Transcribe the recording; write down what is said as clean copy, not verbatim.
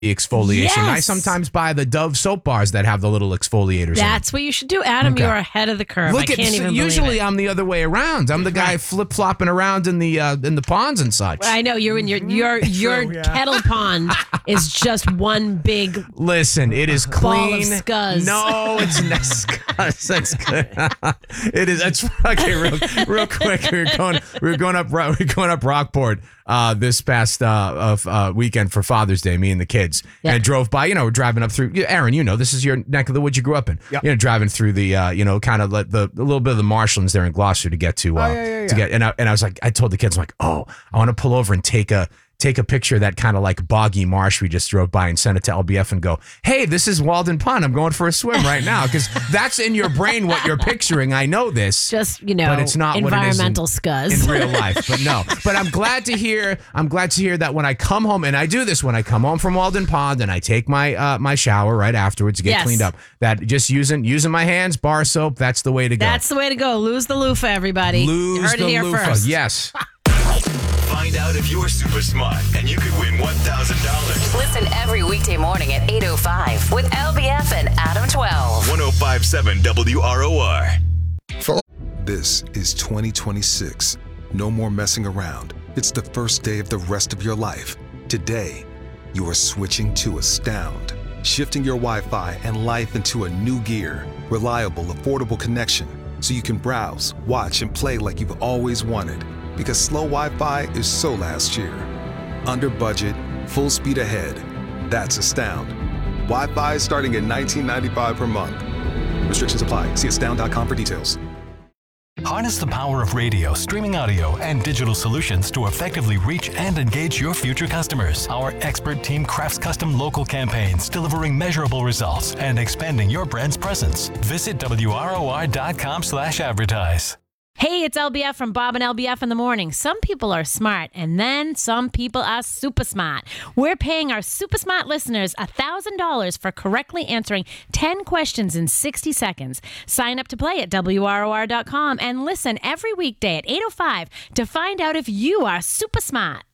exfoliation. Yes. I sometimes buy the Dove soap bars that have the little exfoliators. That's what you should do, Adam. Okay. You're ahead of the curve. I can't even believe usually it. I'm the other way around. I'm the guy flip flopping around in the ponds and such. I know you're in your kettle pond is just one big. Listen, it is Ball of clean. scuzz. No, it's not scuzz. That's good. It is. That's okay. Real quick. We were going up Rockport this past weekend for Father's Day. Me and the kids, and drove by. We're driving up through. Aaron, this is your neck of the woods you grew up in. Yep. Driving through the kind of a little bit of the marshlands there in Gloucester to get to to get. And I was like, I told the kids, I'm like, I want to pull over and take a picture of that kind of like boggy marsh we just drove by and send it to LBF and go, hey, this is Walden Pond. I'm going for a swim right now. Because that's in your brain what you're picturing. I know this. Just, but it's not environmental what it is scuzz. in real life. But no. But I'm glad to hear that when I come home, and I do this when I come home from Walden Pond and I take my my shower right afterwards to get cleaned up, that just using my hands, bar soap, that's the way to go. That's the way to go. Lose the loofah, everybody. You heard it here loofah. first. Yes. Find out if you're super smart and you could win $1,000. Listen every weekday morning at 8:05 with LBF and Adam 12. 105.7 WROR. This is 2026. No more messing around. It's the first day of the rest of your life. Today, you are switching to Astound. Shifting your Wi-Fi and life into a new gear. Reliable, affordable connection. So you can browse, watch, and play like you've always wanted. Because slow Wi-Fi is so last year. Under budget, full speed ahead. That's Astound. Wi-Fi starting at $19.95 per month. Restrictions apply. See astound.com for details. Harness the power of radio, streaming audio, and digital solutions to effectively reach and engage your future customers. Our expert team crafts custom local campaigns, delivering measurable results and expanding your brand's presence. Visit WROR.com/advertise. Hey, it's LBF from Bob and LBF in the morning. Some people are smart, and then some people are super smart. We're paying our super smart listeners $1,000 for correctly answering 10 questions in 60 seconds. Sign up to play at WROR.com and listen every weekday at 8:05 to find out if you are super smart.